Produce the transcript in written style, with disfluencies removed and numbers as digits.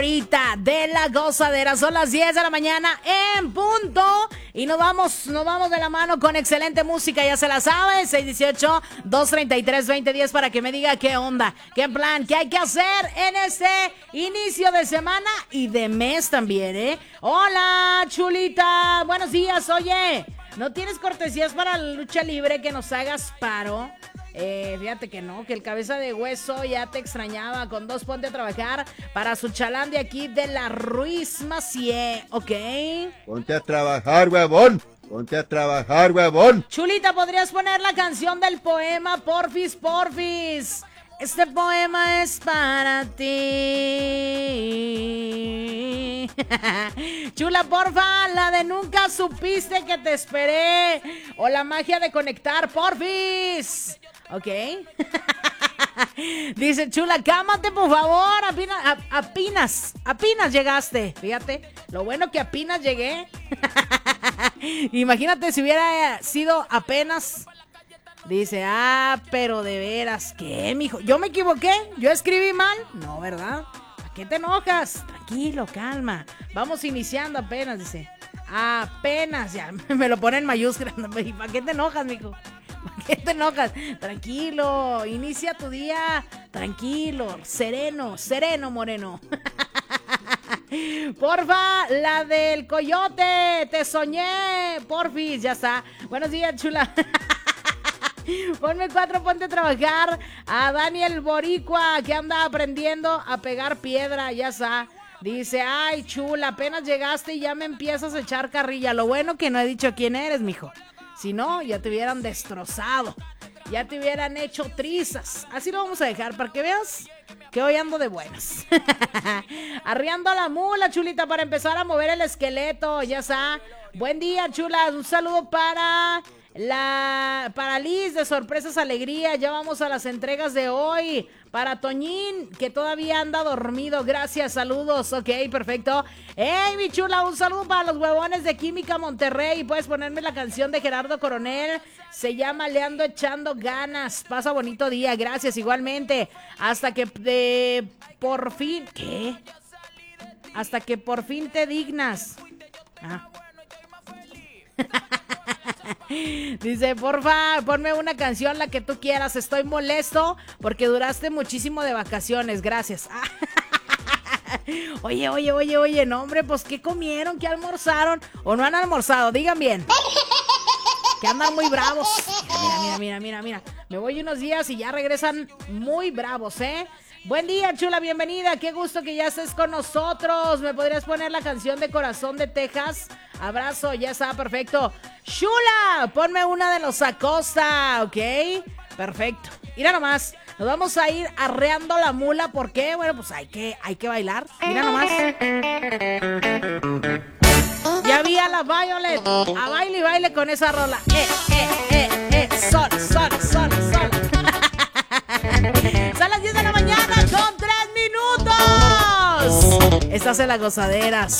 horita de la gozadera. Son las 10 de la mañana en punto. Y nos vamos de la mano con excelente música, ya se la sabe. 618-233-2010 para que me diga qué onda, qué plan, qué hay que hacer en este inicio de semana y de mes también, ¿eh? Hola, chulita. Buenos días, oye. ¿No tienes cortesías para la lucha libre que nos hagas paro? Fíjate que no, que el cabeza de hueso ya te extrañaba. Con dos ponte a trabajar para su chalán de aquí de la Ruiz Macié, ¿ok? Ponte a trabajar, huevón. Ponte a trabajar, huevón. Chulita, ¿podrías poner la canción del poema? Porfis, porfis. Este poema es para ti. Chula, porfa, la de nunca supiste que te esperé. O la magia de conectar, porfis. ¿Ok? Dice Chula, cámate por favor. Apenas llegaste. Fíjate, lo bueno que apenas llegué. Imagínate si hubiera sido apenas. Dice, pero de veras, ¿qué, mijo? ¿Yo me equivoqué? ¿Yo escribí mal? No, ¿verdad? ¿A qué te enojas? Tranquilo, calma. Vamos iniciando apenas, dice. Apenas, ya me lo pone en mayúsculas. ¿Para qué te enojas, mijo? ¿Para qué te enojas? Tranquilo, inicia tu día. Tranquilo, sereno, moreno. Porfa, la del coyote, te soñé. Porfis, ya está. Buenos días, chula. Ponme 4, ponte a trabajar. A Daniel Boricua, que anda aprendiendo a pegar piedra, ya está. Dice, ay, chula, apenas llegaste y ya me empiezas a echar carrilla. Lo bueno que no he dicho quién eres, mijo. Si no, ya te hubieran destrozado. Ya te hubieran hecho trizas. Así lo vamos a dejar para que veas que hoy ando de buenas. Arriando la mula, chulita, para empezar a mover el esqueleto, ya está. Buen día, chula. Un saludo para Liz de Sorpresas Alegría. Ya vamos a las entregas de hoy. Para Toñín, que todavía anda dormido. Gracias, saludos. Ok, perfecto. Hey, mi chula, un saludo para los huevones de Química Monterrey. Puedes ponerme la canción de Gerardo Coronel. Se llama Le ando echando ganas. Pasa bonito día. Gracias, igualmente. Hasta que por fin... ¿Qué? Hasta que por fin te dignas. Dice, porfa, ponme una canción, la que tú quieras. Estoy molesto porque duraste muchísimo de vacaciones. Gracias. Oye, no, hombre, pues ¿qué comieron? ¿Qué almorzaron? ¿O no han almorzado? Digan bien. Que andan muy bravos. Mira. Me voy unos días y ya regresan muy bravos, ¿eh? Buen día, chula, bienvenida. Qué gusto que ya estés con nosotros. ¿Me podrías poner la canción de Corazón de Texas? Abrazo, ya está, perfecto. Chula, ponme una de los Acosta, ¿ok? Perfecto. Mira nomás, nos vamos a ir arreando la mula. ¿Por qué? Bueno, pues hay que bailar. Mira nomás. Ya vi a la Violet. A baile y baile con esa rola. Sol. Son las 10 de la mañana con 3 minutos. Estás en la gozadera.